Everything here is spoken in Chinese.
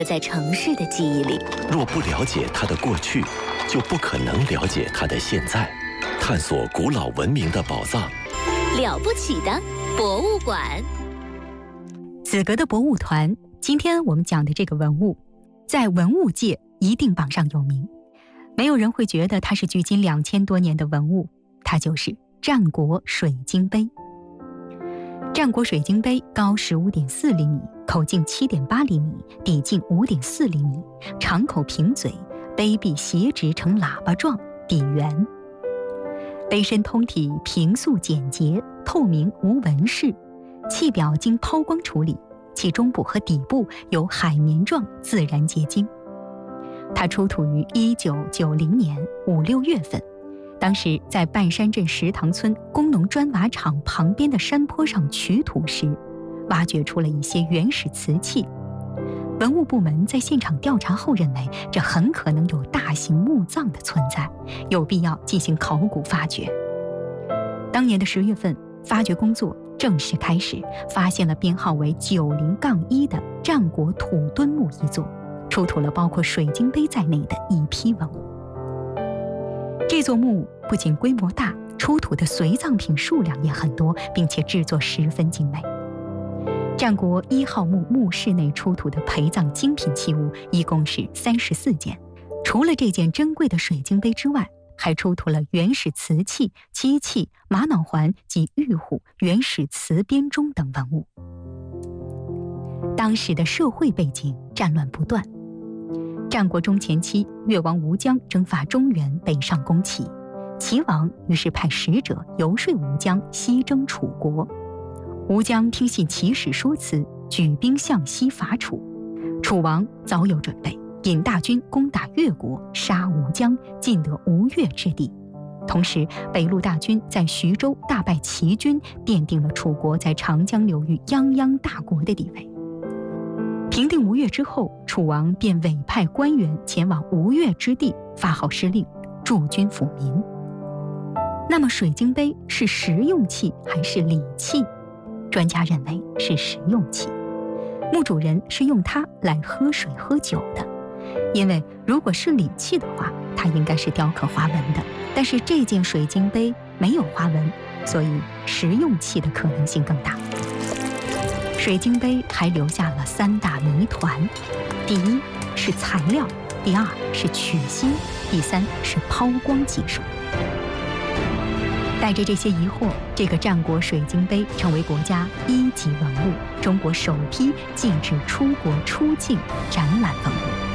在城市的记忆里。 若不了解它的过去，就不可能了解它的现在。探索古老文明的宝藏， 了不起的博物馆。 子格的博物团，今天我们讲的这个文物，在文物界一定榜上有名。没有人会觉得它是距今2000多年的文物，它就是战国水晶杯。战国水晶杯高15.4厘米，口径7.8厘米，底径5.4厘米，长口平嘴，杯壁斜直呈喇叭状，底圆。杯身通体平素简洁，透明无纹饰，器表经抛光处理，其中部和底部有海绵状自然结晶。它出土于1990年5、6月份，当时在半山镇石塘村工农砖瓦厂旁边的山坡上取土时，挖掘出了一些原始瓷器。文物部门在现场调查后认为，这很可能有大型墓葬的存在，有必要进行考古发掘。当年的10月份，发掘工作正式开始，发现了编号为90-1的战国土墩墓一座，出土了包括水晶杯在内的一批文物。这座墓不仅规模大，出土的随葬品数量也很多，并且制作十分精美。战国1号墓墓室内出土的陪葬精品器物一共是34件，除了这件珍贵的水晶杯之外，还出土了原始瓷器、漆器、玛瑙环及玉虎、原始瓷编钟等文物。当时的社会背景战乱不断，战国中前期，越王吴江征伐中原，北上攻齐，齐王于是派使者游说吴江西征楚国。吴江听信齐使说辞，举兵向西伐楚。楚王早有准备，引大军攻打越国，杀吴江，尽得吴越之地。同时，北路大军在徐州大败齐军，奠定了楚国在长江流域泱泱大国的地位。平定吴越之后，楚王便委派官员前往吴越之地发号施令，驻军抚民。那么水晶杯是实用器还是礼器？专家认为是实用器，墓主人是用它来喝水喝酒的。因为如果是礼器的话，它应该是雕刻花纹的，但是这件水晶杯没有花纹，所以实用器的可能性更大。水晶杯还留下了3大谜团：第一是材料，第二是取芯，第三是抛光技术。带着这些疑惑，这个战国水晶杯成为国家1级文物，中国首批禁止出国出境展览文物。